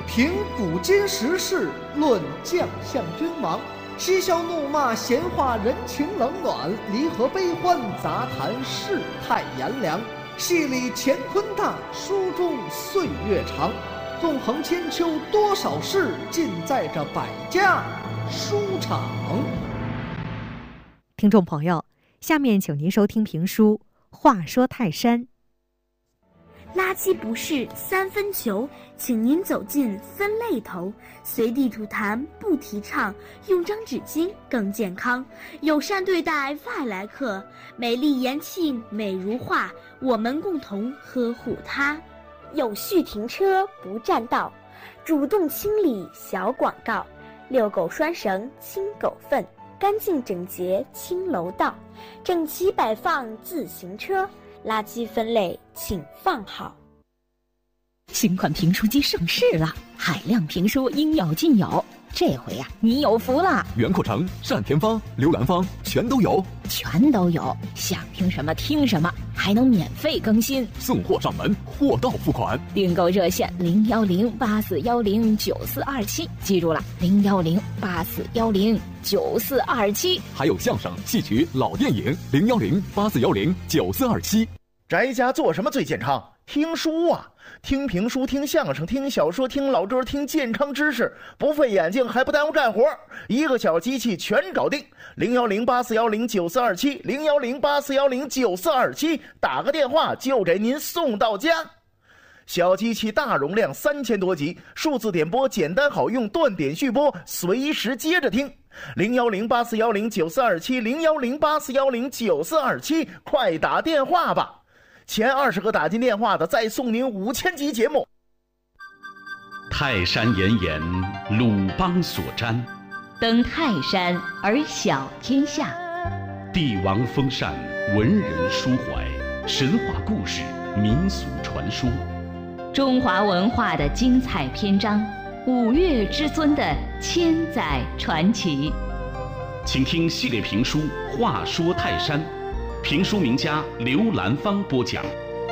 评古今时事，论将相君王，嬉笑怒骂，闲话人情冷暖，离合悲欢，杂谈世态炎凉。戏里乾坤大，书中岁月长。纵横千秋，多少事，尽在这百家书场。 听众朋友，下面请您收听评书《话说泰山》。 垃圾不是三分球，请您走进分类头。随地吐痰不提倡，用张纸巾更健康。友善对待外来客，美丽言庆美如画，我们共同呵护它。有序停车不占道，主动清理小广告。遛狗拴绳清狗粪，干净整洁清楼道。整齐摆放自行车，垃圾分类请放好。 新款评书机上市了，海量评书应有尽有。这回呀，你有福了！ 袁阔成、单田芳、刘兰芳全都有， 想听什么听什么，还能免费更新， 送货上门，货到付款。 订购热线01084109427，记住了，01084109427。 还有相声、戏曲、老电影，01084109427。 宅家做什么最健康？听书啊！听评书，听相声，听小说，听老歌，听健康知识，不费眼睛还不耽误干活，一个小机器全搞定。01084109427，01084109427，打个电话就给您送到家。小机器大容量3000多集，数字点播简单好用，断点续播，随时接着听。01084109427，01084109427，快打电话吧！前20个打进电话的，再送您5000集节目。 泰山岩岩，鲁邦所瞻， 登泰山而小天下。 帝王风扇，文人抒怀，神话故事，民俗传说， 中华文化的精彩篇章，五岳之尊的千载传奇。 请听系列评书《话说泰山》，评书名家刘兰芳播讲。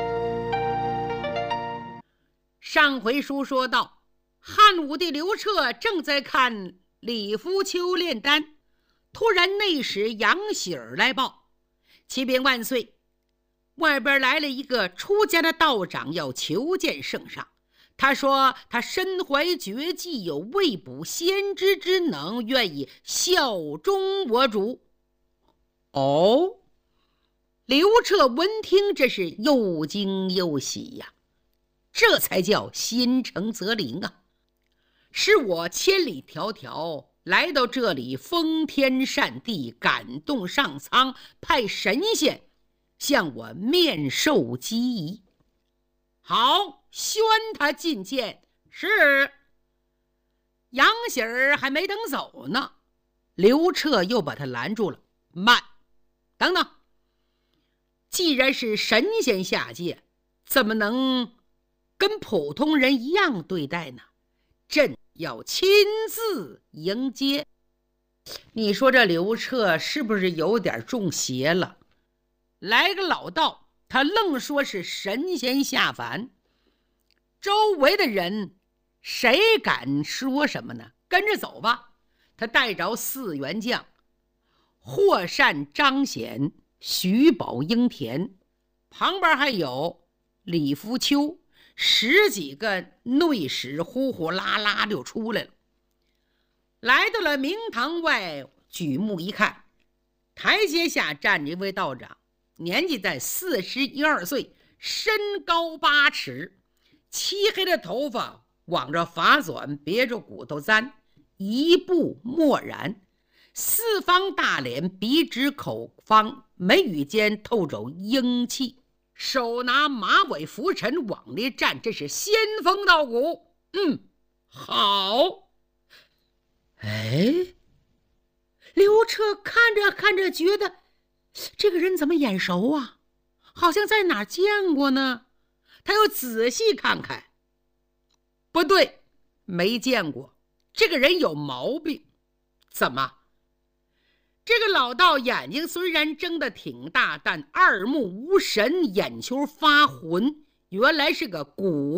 上回书说到，汉武帝刘彻正在看李夫秋炼丹，突然内史杨喜儿来报：启禀万岁，外边来了一个出家的道长，要求见圣上。他说他身怀绝技，有未卜先知之能，愿意效忠我主。哦，刘彻闻听，这是又惊又喜呀，这才叫心诚则灵啊！是我千里迢迢来到这里，封天善地，感动上苍，派神仙向我面授机宜。好，宣他觐见。是。杨喜儿还没等走呢，刘彻又把他拦住了。慢，等等，既然是神仙下界，怎么能跟普通人一样对待呢？朕要亲自迎接。你说这刘彻是不是有点中邪了？来个老道，他愣说是神仙下凡，周围的人谁敢说什么呢？跟着走吧。他带着4员将，霍善、张显、徐宝、英田，旁边还有李福秋，10几个内史呼呼啦啦就出来了。来到了明堂外，举目一看，台阶下站着一位道长，年纪在41、2岁，身高8尺，漆黑的头发往着发纂别着骨头簪，一步默然，四方大脸，鼻直口方，眉宇间透着英气，手拿马尾拂尘往里站，这是仙风道骨。好。刘彻看着看着，觉得这个人怎么眼熟啊，好像在哪儿见过呢。他又仔细看看，不对，没见过，这个人有毛病。怎么？这个老道眼睛虽然睁得挺大，但二目无神，眼球发浑，原来是个古